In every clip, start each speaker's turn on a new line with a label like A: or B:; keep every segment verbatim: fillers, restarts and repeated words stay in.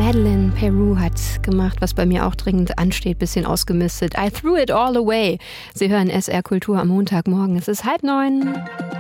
A: Madeleine Peru hat gemacht, was bei mir auch dringend ansteht, bisschen ausgemistet. I threw it all away. Sie hören S R Kultur am Montagmorgen. Es ist halb neun.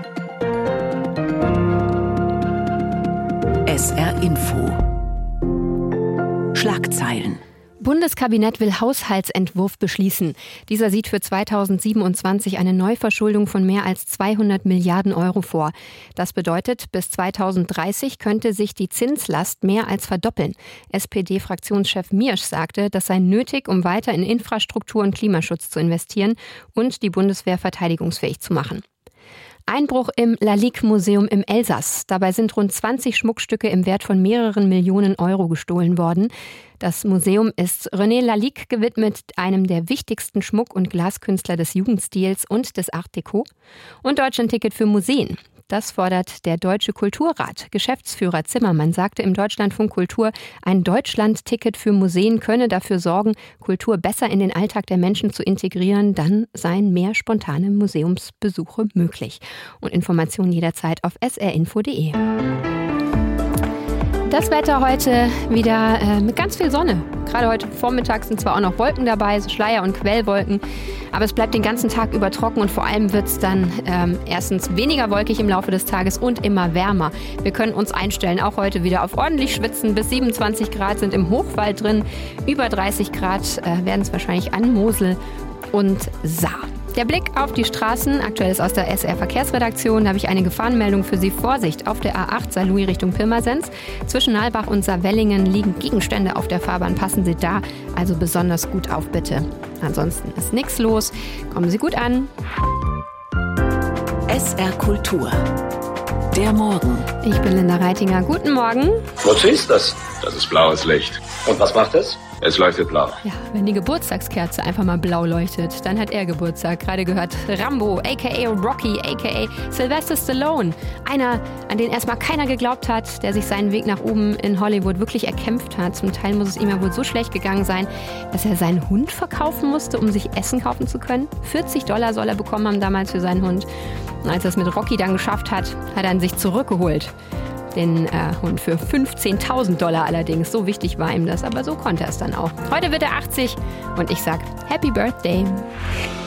B: S R Info. Schlagzeilen.
A: Bundeskabinett will Haushaltsentwurf beschließen. Dieser sieht für zweitausendsiebenundzwanzig eine Neuverschuldung von mehr als zweihundert Milliarden Euro vor. Das bedeutet, bis zweitausenddreißig könnte sich die Zinslast mehr als verdoppeln. S P D-Fraktionschef Miersch sagte, das sei nötig, um weiter in Infrastruktur und Klimaschutz zu investieren und die Bundeswehr verteidigungsfähig zu machen. Einbruch im Lalique-Museum im Elsass. Dabei sind rund zwanzig Schmuckstücke im Wert von mehreren Millionen Euro gestohlen worden. Das Museum ist René Lalique gewidmet, einem der wichtigsten Schmuck- und Glaskünstler des Jugendstils und des Art Deco. Und Deutschlandticket für Museen. Das fordert der Deutsche Kulturrat. Geschäftsführer Zimmermann sagte im Deutschlandfunk Kultur, ein Deutschlandticket für Museen könne dafür sorgen, Kultur besser in den Alltag der Menschen zu integrieren. Dann seien mehr spontane Museumsbesuche möglich. Und Informationen jederzeit auf s r info punkt d e. Das Wetter heute wieder äh, mit ganz viel Sonne. Gerade heute Vormittag sind zwar auch noch Wolken dabei, so Schleier- und Quellwolken, aber es bleibt den ganzen Tag über trocken und vor allem wird es dann ähm, erstens weniger wolkig im Laufe des Tages und immer wärmer. Wir können uns einstellen, auch heute wieder auf ordentlich Schwitzen. Bis siebenundzwanzig Grad sind im Hochwald drin, über dreißig Grad äh, werden es wahrscheinlich an Mosel und Saar. Der Blick auf die Straßen, aktuell ist aus der S R-Verkehrsredaktion, da habe ich eine Gefahrenmeldung für Sie. Vorsicht, auf der A acht Saarlouis Richtung Pirmasens. Zwischen Nalbach und Saarwellingen liegen Gegenstände auf der Fahrbahn. Passen Sie da also besonders gut auf, bitte. Ansonsten ist nichts los. Kommen Sie gut an.
B: S R Kultur. Der Morgen.
A: Ich bin Linda Reitinger. Guten Morgen.
C: Wozu ist das? Das ist blaues Licht. Und was macht es? Es leuchtet blau.
A: Ja, wenn die Geburtstagskerze einfach mal blau leuchtet, dann hat er Geburtstag. Gerade gehört Rambo, a k a. Rocky, a k a. Sylvester Stallone. Einer, an den erstmal keiner geglaubt hat, der sich seinen Weg nach oben in Hollywood wirklich erkämpft hat. Zum Teil muss es ihm ja wohl so schlecht gegangen sein, dass er seinen Hund verkaufen musste, um sich Essen kaufen zu können. vierzig Dollar soll er bekommen haben damals für seinen Hund. Und als er es mit Rocky dann geschafft hat, hat er ihn sich zurückgeholt. Den äh, Hund für fünfzehntausend Dollar allerdings. So wichtig war ihm das, aber so konnte er es dann auch. Heute wird er achtzig und ich sag Happy Birthday.